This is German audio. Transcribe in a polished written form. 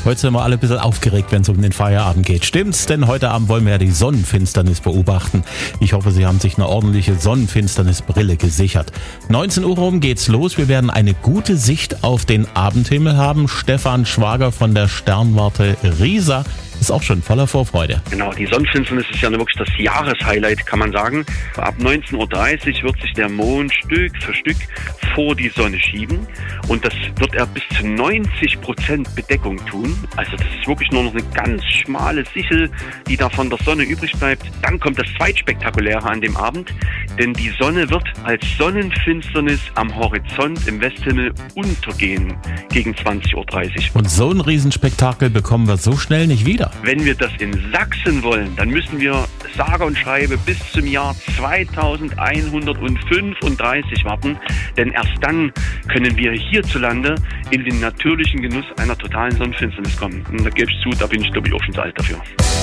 Heute sind wir alle ein bisschen aufgeregt, wenn es um den Feierabend geht. Stimmt's? Denn heute Abend wollen wir ja die Sonnenfinsternis beobachten. Ich hoffe, Sie haben sich eine ordentliche Sonnenfinsternisbrille gesichert. 19 Uhr rum geht's los. Wir werden eine gute Sicht auf den Abendhimmel haben. Stefan Schwager von der Sternwarte Riesa ist auch schon voller Vorfreude. Genau, die Sonnenfinsternis ist ja wirklich das Jahreshighlight, kann man sagen. Ab 19.30 Uhr wird sich der Mond Stück für Stück vor die Sonne schieben und das wird er bis zu 90% Bedeckung tun. Also das ist wirklich nur noch eine ganz schmale Sichel, die da von der Sonne übrig bleibt. Dann kommt das Zweitspektakuläre an dem Abend, denn die Sonne wird als Sonnenfinsternis am Horizont im Westhimmel untergehen gegen 20.30 Uhr. Und so ein Riesenspektakel bekommen wir so schnell nicht wieder. Wenn wir das in Sachsen wollen, dann müssen wir sage und schreibe bis zum Jahr 2135 warten, denn erst dann können wir hierzulande in den natürlichen Genuss einer totalen Sonnenfinsternis kommen. Und da gebe ich zu, da bin ich glaube ich auch schon zu alt dafür.